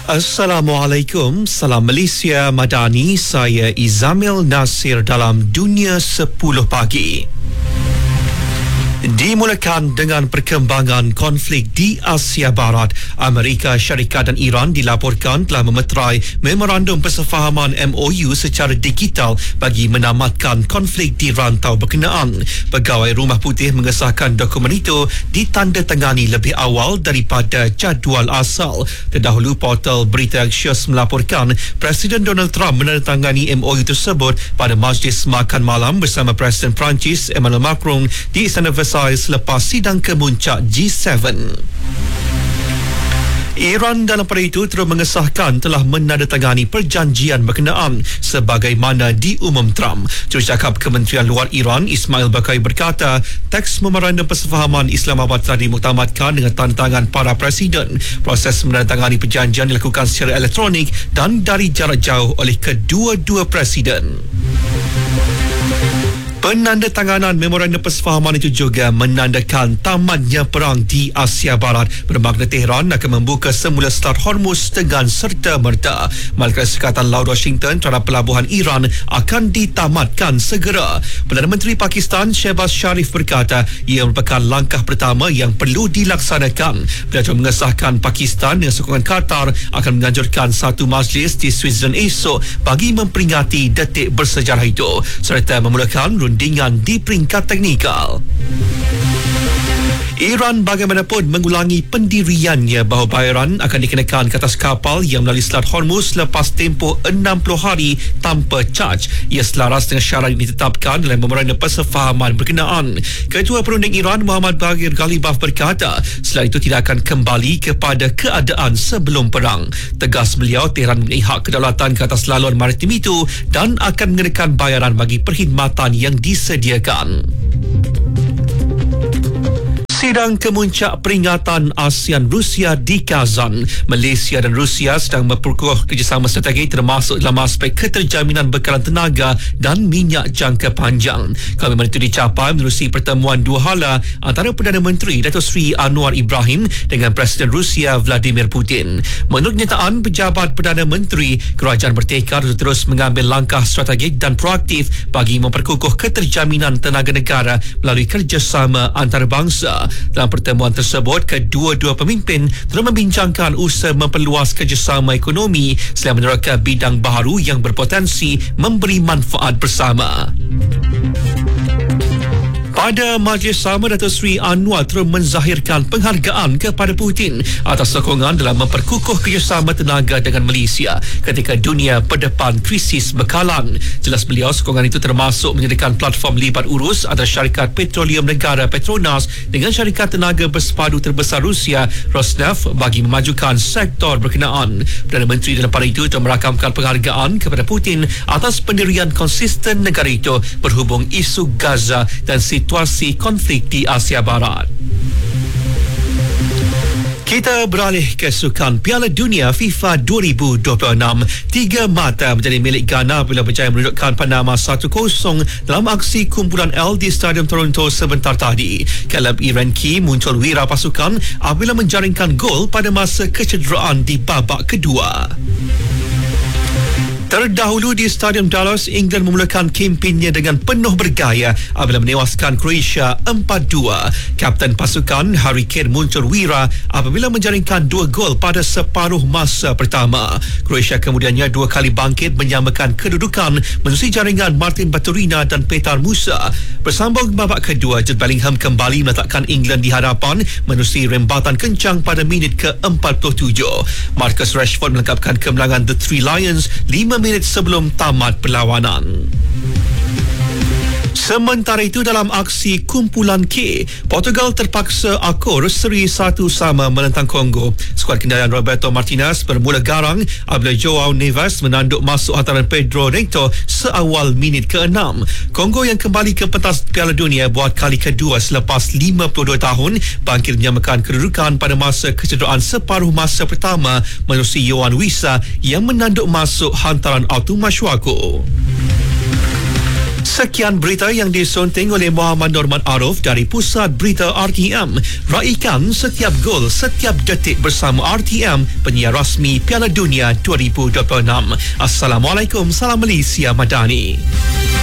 Assalamualaikum, Salam Malaysia Madani, saya Izamil Nasir dalam Dunia 10 Pagi. Dimulakan dengan perkembangan konflik di Asia Barat. Amerika Syarikat dan Iran dilaporkan telah memeterai memorandum persefahaman MOU secara digital bagi menamatkan konflik di rantau berkenaan. Pegawai Rumah Putih mengesahkan dokumen itu ditandatangani lebih awal daripada jadual asal. Terdahulu portal berita Axios melaporkan Presiden Donald Trump menandatangani MOU tersebut pada majlis makan malam bersama Presiden Perancis Emmanuel Macron di Istana Versailles selepas sidang kemuncak G7. Iran dalam pada itu terus mengesahkan telah menandatangani perjanjian berkenaan sebagaimana diumum Trump. Jurucakap Kementerian Luar Iran Ismail Baqai berkata, teks memorandum persefahaman Islamabad telah dimuktamadkan dengan tanda tangan para presiden. Proses menandatangani perjanjian dilakukan secara elektronik dan dari jarak jauh oleh kedua-dua presiden. Penandatanganan memorandum persefahaman itu juga menandakan tamatnya perang di Asia Barat, bermakna Tehran akan membuka semula Selat Hormuz dengan serta-merta. Malaikat Sekatan Laut Washington terhadap pelabuhan Iran akan ditamatkan segera. Perdana Menteri Pakistan Shehbaz Sharif berkata ia merupakan langkah pertama yang perlu dilaksanakan. Beliau mengesahkan Pakistan dengan sokongan Qatar akan menganjurkan satu majlis di Switzerland esok bagi memperingati detik bersejarah itu serta memulakan rundingan di peringkat teknikal. Iran bagaimanapun mengulangi pendiriannya bahawa bayaran akan dikenakan ke atas kapal yang melalui Selat Hormuz selepas tempoh 60 hari tanpa caj. Ia selaras dengan syarat yang ditetapkan dalam memorandum persefahaman berkenaan. Ketua Perunding Iran Muhammad Baghir Ghalibaf berkata, selain itu tidak akan kembali kepada keadaan sebelum perang. Tegas beliau, Tehran mempunyai hak kedaulatan ke atas laluan maritim itu dan akan mengenakan bayaran bagi perkhidmatan yang disediakan. Sidang kemuncak peringatan ASEAN-Rusia di Kazan. Malaysia dan Rusia sedang memperkukuh kerjasama strategi termasuk dalam aspek keterjaminan bekalan tenaga dan minyak jangka panjang. Komitmen itu dicapai menerusi pertemuan dua hala antara Perdana Menteri Datuk Seri Anwar Ibrahim dengan Presiden Rusia Vladimir Putin. Menurut kenyataan pejabat Perdana Menteri, kerajaan bertekad untuk terus mengambil langkah strategik dan proaktif bagi memperkukuh keterjaminan tenaga negara melalui kerjasama antarabangsa. Dalam pertemuan tersebut, kedua-dua pemimpin telah membincangkan usaha memperluas kerjasama ekonomi selain meneroka bidang baharu yang berpotensi memberi manfaat bersama. Pada majlis sama, Datuk Seri Anwar terus menzahirkan penghargaan kepada Putin atas sokongan dalam memperkukuh kerjasama tenaga dengan Malaysia ketika dunia berdepan krisis bekalan. Jelas beliau, sokongan itu termasuk menyediakan platform libat urus antara syarikat petroleum negara Petronas dengan syarikat tenaga bersepadu terbesar Rusia Rosneft bagi memajukan sektor berkenaan. Perdana Menteri dalam pada itu telah merakamkan penghargaan kepada Putin atas pendirian konsisten negara itu berhubung isu Gaza dan situasi konflik di Asia Barat. Kita beralih ke sukan Piala Dunia FIFA 2026. 3 mata menjadi milik Ghana bila berjaya menundukkan Panama 1-0 dalam aksi kumpulan L di Stadium Toronto sebentar tadi. Caleb Irenki muncul wira pasukan apabila menjaringkan gol pada masa kecederaan di babak kedua. Terdahulu di Stadium Dallas, England memulakan kempennya dengan penuh bergaya apabila menewaskan Croatia 4-2. Kapten pasukan Harry Kane muncul wira apabila menjaringkan 2 gol pada separuh masa pertama. Croatia kemudiannya 2 kali bangkit menyamakan kedudukan menerusi jaringan Martin Baturina dan Petar Musa. Bersambung babak kedua, Jude Bellingham kembali meletakkan England di hadapan menerusi rembatan kencang pada minit ke-47. Marcus Rashford melengkapkan kemenangan The Three Lions 5 minit sebelum tamat perlawanan. Sementara itu, dalam aksi kumpulan K, Portugal terpaksa akur seri 1-1 menentang Kongo. Skuad kendaraan Roberto Martinez bermula garang apabila Joao Neves menanduk masuk hantaran Pedro Neto seawal minit ke-6. Kongo yang kembali ke pentas Piala Dunia buat kali kedua selepas 52 tahun bangkit menyamakan kedudukan pada masa kecederaan separuh masa pertama menerusi Yohan Wissa yang menanduk masuk hantaran Autu Masuaku. Sekian berita yang disunting oleh Muhammad Norman Arif dari Pusat Berita RTM. Raikan setiap gol, setiap detik bersama RTM, penyiar rasmi Piala Dunia 2026. Assalamualaikum, salam Malaysia Madani.